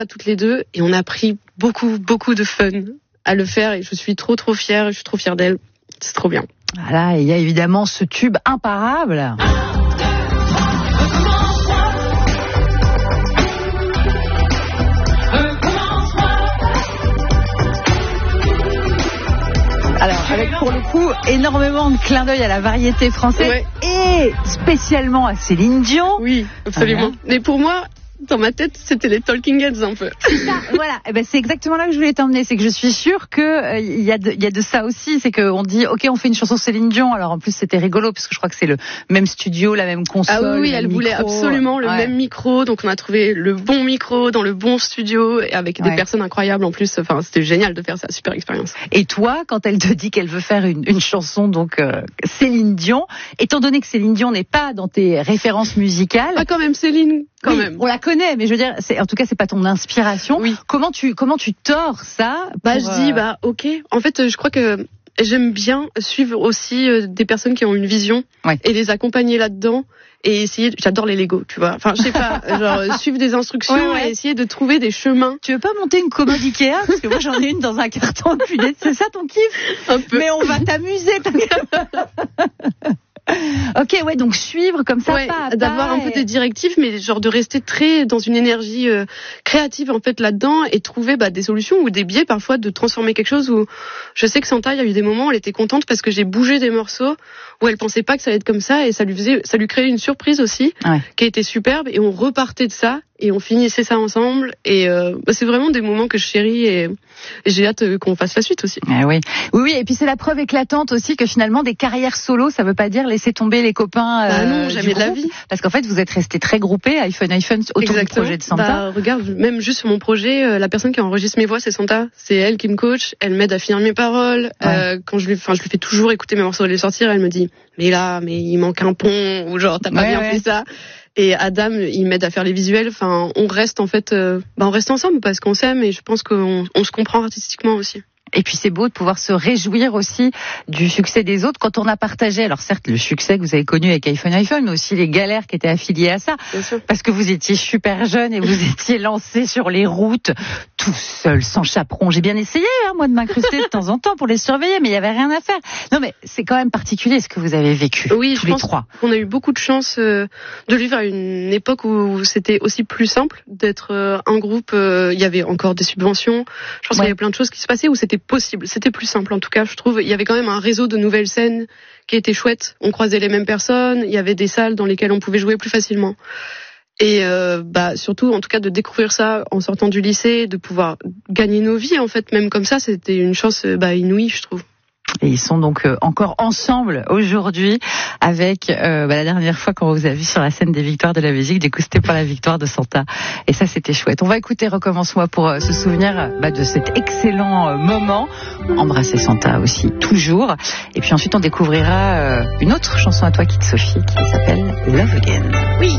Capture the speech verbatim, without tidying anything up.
toutes les deux et on a pris beaucoup, beaucoup de fun à le faire et je suis trop, trop fière. Je suis trop fière d'elle. C'est trop bien. Voilà, et il y a évidemment ce tube imparable. Alors, avec pour le coup énormément de clins d'œil à la variété française ouais. et spécialement à Céline Dion. Oui, absolument. Voilà. Mais pour moi, dans ma tête, c'était les Talking Heads un peu. Ça, voilà, et ben c'est exactement là que je voulais t'emmener. C'est que je suis sûre que il euh, y a de, il y a de ça aussi. C'est qu'on dit, ok, on fait une chanson Céline Dion. Alors en plus, c'était rigolo parce que je crois que c'est le même studio, la même console. Ah oui, elle voulait micro. absolument le ouais. même micro. Donc on a trouvé le bon micro dans le bon studio et avec des ouais. personnes incroyables en plus. Enfin, c'était génial de faire ça, super expérience. Et toi, quand elle te dit qu'elle veut faire une, une chanson, donc euh, Céline Dion, étant donné que Céline Dion n'est pas dans tes références musicales. Ah quand même, Céline. Quand oui, même. On la connaît, mais je veux dire, c'est, en tout cas, c'est pas ton inspiration. Oui. Comment tu, comment tu tords ça pour, Bah, je dis, bah, ok. En fait, je crois que j'aime bien suivre aussi des personnes qui ont une vision ouais. et les accompagner là-dedans et essayer. J'adore les Lego, tu vois. Enfin, je sais pas, genre suivre des instructions ouais, ouais. et essayer de trouver des chemins. Tu veux pas monter une commode Ikea parce que moi j'en ai une dans un carton depuis des... C'est ça ton kiff? Un peu. Mais on va t'amuser. Ok, ouais, donc suivre comme ça, ouais, pas à pas, d'avoir un et... peu des directives, mais genre de rester très dans une énergie euh, créative en fait là-dedans et trouver bah, des solutions ou des biais parfois de transformer quelque chose. Où je sais que Santa, il y a eu des moments où elle était contente parce que j'ai bougé des morceaux où elle pensait pas que ça allait être comme ça et ça lui faisait, ça lui créait une surprise aussi ouais. qui était superbe et on repartait de ça et on finissait ça ensemble et euh, bah, c'est vraiment des moments que je chéris et, et j'ai hâte euh, qu'on fasse la suite aussi. Eh oui, oui, oui, et puis c'est la preuve éclatante aussi que finalement des carrières solo, ça veut pas dire laisser tomber les copains. Euh, bah non, jamais de la vie. Parce qu'en fait, vous êtes restés très groupés, iPhone, iPhone, autour Exactement. du projet de Santa. Bah regarde, même juste sur mon projet, euh, la personne qui enregistre mes voix, c'est Santa. C'est elle qui me coach, elle m'aide à finir mes paroles. Ouais. Euh, quand je lui, enfin, je lui fais toujours écouter mes morceaux et les sortir, elle me dit, mais là, mais il manque un pont ou genre t'as pas ouais, bien ouais. fait ça. Et Adam, il m'aide à faire les visuels. Enfin, on reste en fait, euh, bah on reste ensemble parce qu'on s'aime et je pense qu'on on se comprend artistiquement aussi. Et puis c'est beau de pouvoir se réjouir aussi du succès des autres quand on a partagé, alors certes le succès que vous avez connu avec iPhone iPhone, mais aussi les galères qui étaient affiliées à ça. Parce que vous étiez super jeune et vous étiez lancé sur les routes tout seul, sans chaperon. J'ai bien essayé, hein, moi, de m'incruster de temps en temps pour les surveiller, mais il y avait rien à faire. Non, mais c'est quand même particulier ce que vous avez vécu. Oui, tous je les pense trois. On a eu beaucoup de chance euh, de vivre à une époque où c'était aussi plus simple d'être euh, un groupe. Euh, il y avait encore des subventions. Je pense ouais. qu'il y avait plein de choses qui se passaient où c'était possible. C'était plus simple en tout cas, je trouve. Il y avait quand même un réseau de nouvelles scènes qui était chouette. On croisait les mêmes personnes. Il y avait des salles dans lesquelles on pouvait jouer plus facilement. Et euh, bah surtout, en tout cas, de découvrir ça en sortant du lycée, de pouvoir gagner nos vies en fait, même comme ça, c'était une chance bah, inouïe, je trouve. Et ils sont donc euh, encore ensemble aujourd'hui avec euh, bah, la dernière fois qu'on vous a vu sur la scène des victoires de la musique, du coup c'était pour la victoire de Santa et ça c'était chouette. On va écouter Recommence-moi pour euh, se souvenir bah, de cet excellent euh, moment. Embrasser Santa aussi toujours et puis ensuite on découvrira euh, une autre chanson à toi Kid Sophie qui s'appelle Love Again. Oui.